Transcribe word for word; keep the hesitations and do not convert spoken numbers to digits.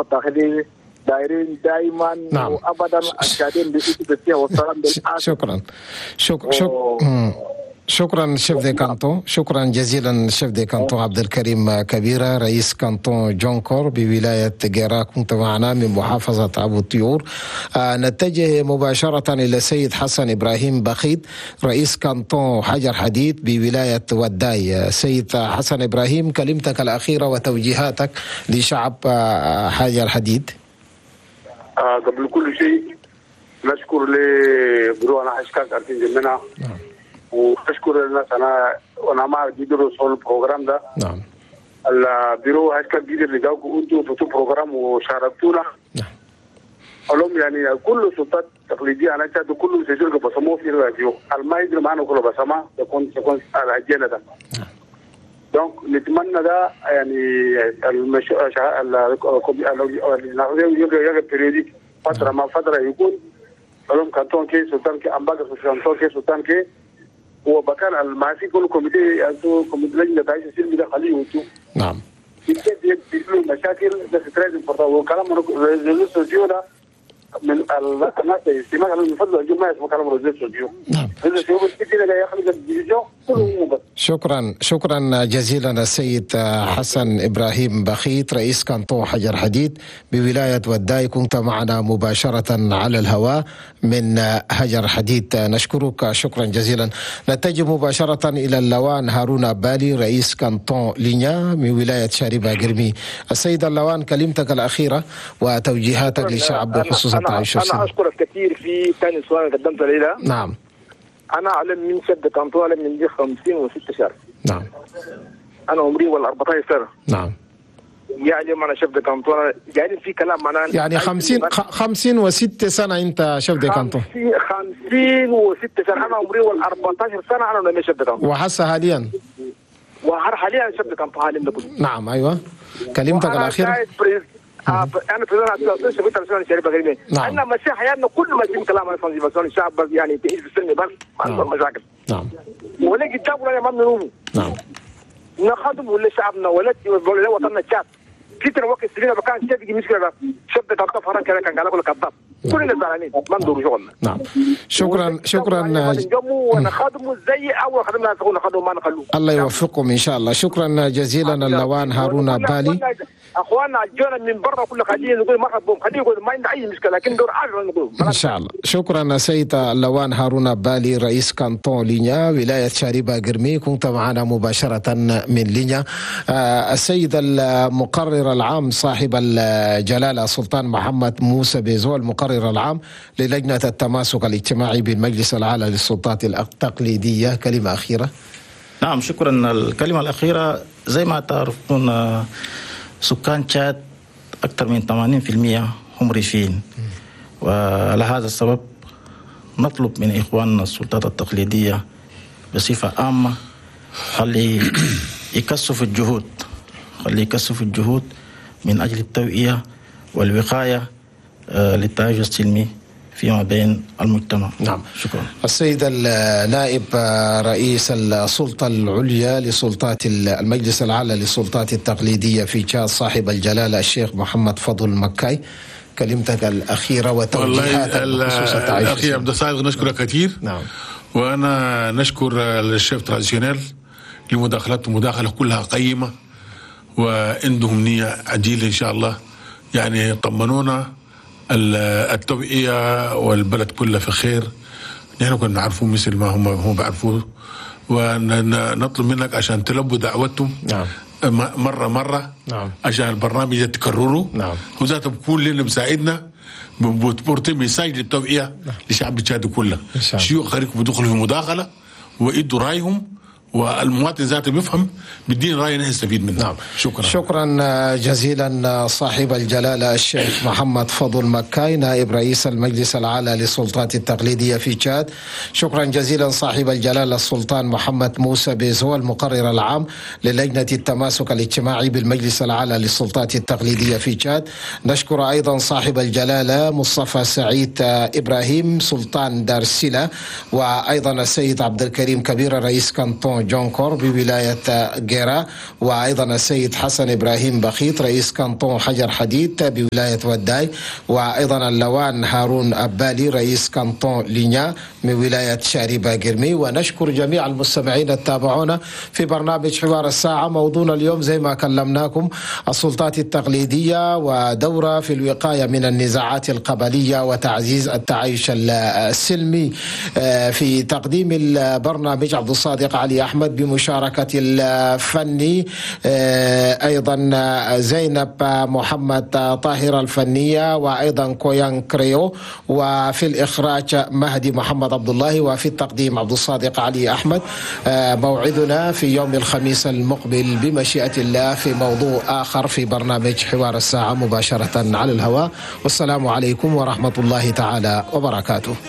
التاخيري دايرين دائما نعم. وابدا الشهادين بالسياسه والسلام بالعافيه. شكرا شك... شك... شكرا شيف دي كانتون، شكرا جزيلا شيف دي كانتون عبد الكريم كبيرة رئيس كانتون جونكور بولاية جيرا، كنت معنا من محافظة أبو الطيور. آه نتجه مباشرة إلى السيد حسن إبراهيم بخيت رئيس كانتون حجر حديد بولاية وداي. سيد حسن إبراهيم، كلمتك الأخيرة وتوجيهاتك لشعب آه حجر حديد. آه قبل كل شيء نشكر لبرونا حشكاك أرتين جمنا نعم. وأشكر الناس أنا وأنا ما جدروا صور البروغرام ده. نعم. البيرو هاشكاك جدر اللي جاوكوا أنتوا في البروغرام وشاركتونا. نعم. أقولهم يعني كل سلطات تقليدية أنا شاهد كل سجل بسموه في الراديو الما يدري معنا كله بسماه يكون يكون على الأجيال ده. نعم. دونك نتمنى ده يعني المش ال بريوديك فترة ما فترة يكون أقولهم كانتون كي سلطان كي أمباغ سلطان كي سلطان كي هو بكان المعسي كل كوميتي أنتو كوميتي لجنة تعيش السلم ده خليه وتو. نعم. يبتدي يبتدي مشاكل ده ستريس فرضا وكلام ريزولوشن ده من الناس استماع من فضل الجماعة اسمه كلام ريزولوشن. نعم. ريزولوشن كده جاي يخلي الديفيجن كله بس. شكرا شكرا جزيلا السيد حسن إبراهيم بخيت رئيس كانتون حجر حديد بولاية وداي، كنت معنا مباشرة على الهواء من حجر حديد. نشكرك شكرا جزيلا. نتجه مباشرة إلى اللوان هارون أبالي رئيس كانتون لينيا من ولاية شاربة قرمي. السيد اللوان، كلمتك الأخيرة وتوجيهاتك للشعب بخصوص التعايش السلمي. أنا أشكرك كثير في ثاني سؤال قدمته لي. نعم. أنا أعلم من شد كانتون أعلم من دي خمسين وستة شهر. نعم. أنا عمري ولا أربعتاشر سنة. نعم. يعني أنا شد كانتون يعني في كلام معناه يعني خمسين خمسين وستة سنة أنت شد كانتون. خمسين وستة سنة أنا عمري ولا أربعتاشر سنة أنا لما شد كانتون. وحاسة حاليا. وحر حاليا شد كانتون حاليا ده كله. نعم أيوة. كلمتك الأخيرة. أنا بريزنت أنا شفت أنا شاربة غيري. أنا ماشي حياتنا كل ما يتم كلام عن فانزي بس الشعب بس يعني تعيش في السلم بس ما عنده مشاكل. نعم. ولا قدام ولا ما بنروح. نعم. نخدم ولا شعبنا ولا ولا وطننا شعب. كتير وقت سنين بكان شيء يجي مشكلة شبه كذاب فرن كذا كان قالوا كذاب. كلنا زعلانين ما ندور شغلنا. نعم. شكرا شكرا. نجمو ونخدمه زي أول خدمنا نكون نخدمه ما نخلوه. الله يوفقكم إن شاء الله. شكرا جزيلا اللوان هارون بالي. اخواننا جونا من برا كل خلينا نقول مرحبا بهم، خلينا نقول ما عندنا اي مشكله لكن دور عارف نقول ان شاء الله. شكرا سيد اللوان هارون بالي رئيس كانتون لينيا ولايه شاربه قرمي، كنت معنا مباشره من لينيا. آه السيد المقرر العام صاحب الجلاله سلطان محمد موسى بيزو المقرر العام للجنه التماسك الاجتماعي بالمجلس الاعلى للسلطات التقليديه، كلمه اخيره. نعم شكرا. الكلمه الاخيره زي ما تعرفون سكان تشاد أكثر من ثمانين بالمئة هم ريفيين، وعلى هذا السبب نطلب من إخواننا السلطات التقليدية بصفة عامة خلي يكثفوا الجهود خلي يكثفوا الجهود من أجل التوعية والوقاية للتعايش السلمي فيما بين المجتمع. نعم. شكرا. السيد النائب رئيس السلطة العليا لسلطات المجلس الأعلى للسلطات التقليدية في تشاد صاحب الجلالة الشيخ محمد فضل مكاي، كلمتك الأخيرة وتوجيهاتك بخصوص التعايش. أخي عبد الصادق نشكرك كثير. نعم. وأنا نشكر الشيف تراديشنال لمداخلته، مداخلة كلها قيمة وعندهم نية عجيلة إن شاء الله. يعني طمنونا التوعية والبلد كله في خير، نحن كنا نعرفوه مثل ما هم هم بيعرفوه، ونطلب منك عشان تلبوا دعوتهم. نعم. مرة مرة. نعم. عشان البرنامج يتكرروا. نعم. وذاته بكون لنا مساعدنا بورتي مساج للتوعية. نعم. لشعب تشاد كله. شيوخ خارج بدخلوا في مداخلة ويدوا رأيهم، والمواطن ذاته بيفهم بالدين رأي نستفيد منه. نعم. شكرا. شكرا جزيلا صاحب الجلالة الشيخ محمد فضل مكاي نائب رئيس المجلس الأعلى للسلطات التقليدية في تشاد. شكرا جزيلا صاحب الجلالة السلطان محمد موسى بيزو المقرر العام للجنة التماسك الاجتماعي بالمجلس الأعلى للسلطات التقليدية في تشاد. نشكر أيضا صاحب الجلالة مصطفى سعيد إبراهيم سلطان دارسلة، وأيضا السيد عبد الكريم كبير رئيس كانتون كانتون جونكور بولاية جيرا، وأيضا السيد حسن إبراهيم بخيت رئيس كانتون حجر حديد بولاية وداي، وأيضا اللوان هارون أبالي رئيس كانتون لينيا من ولاية شاربة قرمي. ونشكر جميع المستمعين التابعونا في برنامج حوار الساعة. موضوعنا اليوم زي ما كلمناكم السلطات التقليدية ودورة في الوقاية من النزاعات القبلية وتعزيز التعايش السلمي. في تقديم البرنامج عبد الصادق علي أحمد بمشاركة الفني أيضا زينب محمد طاهر الفنية، وأيضا كويان كريو، وفي الإخراج مهدي محمد عبد الله، وفي التقديم عبد الصادق علي أحمد. موعدنا في يوم الخميس المقبل بمشيئة الله في موضوع آخر في برنامج حوار الساعة مباشرة على الهواء. والسلام عليكم ورحمة الله تعالى وبركاته.